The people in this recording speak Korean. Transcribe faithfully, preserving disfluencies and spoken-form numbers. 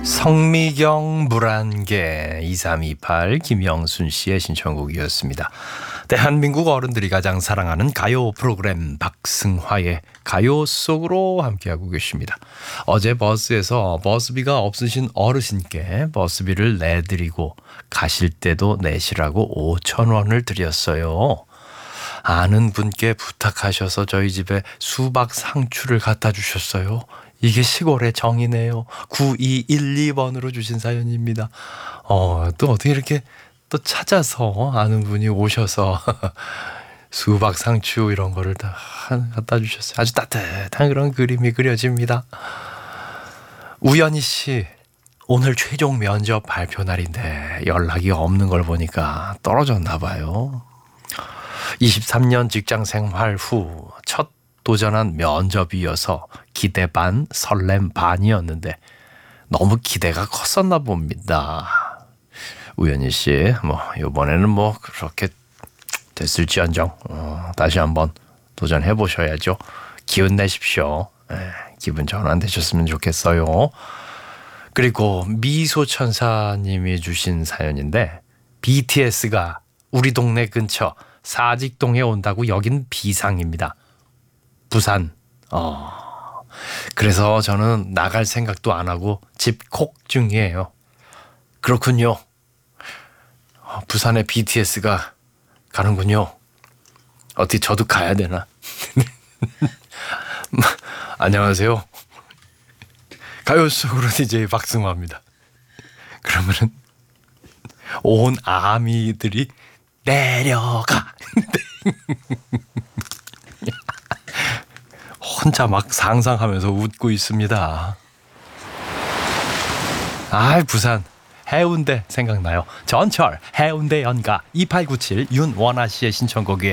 성미경 물안개 이삼이팔 김영순 씨의 신청곡이었습니다. 대한민국 어른들이 가장 사랑하는 가요 프로그램 박승화의 가요 속으로 함께하고 계십니다. 어제 버스에서 버스비가 없으신 어르신께 버스비를 내드리고 가실 때도 내시라고 오천 원을 드렸어요. 아는 분께 부탁하셔서 저희 집에 수박 상추를 갖다 주셨어요. 이게 시골의 정이네요. 구이일이 번으로 주신 사연입니다. 어, 또 어떻게 이렇게 또 찾아서 아는 분이 오셔서 수박 상추 이런 거를 다 갖다 주셨어요. 아주 따뜻한 그런 그림이 그려집니다. 우연희 씨, 오늘 최종 면접 발표 날인데 연락이 없는 걸 보니까 떨어졌나 봐요. 이십삼 년 직장 생활 후 첫 도전한 면접이어서 기대 반 설렘 반이었는데 너무 기대가 컸었나 봅니다. 우연희 씨, 뭐 이번에는 뭐 그렇게 됐을지언정 어, 다시 한번 도전해 보셔야죠. 기운 내십시오. 에, 기분 전환되셨으면 좋겠어요. 그리고 미소천사님이 주신 사연인데 비티에스가 우리 동네 근처 사직동에 온다고 여긴 비상입니다. 부산. 어. 그래서 저는 나갈 생각도 안 하고 집콕 중이에요. 그렇군요. 어, 부산에 비티에스가 가는군요. 어떻게 저도 가야 되나? 안녕하세요. 가요 속으로 디제이 박승화입니다. 그러면은 온 아미들이 내려가. 혼자 막 상상하면서 웃고 있습니다. 아, 부산 해운대 생각나요. 전철 해운대 연가 이팔구칠 윤원아 씨의 신청곡이에요.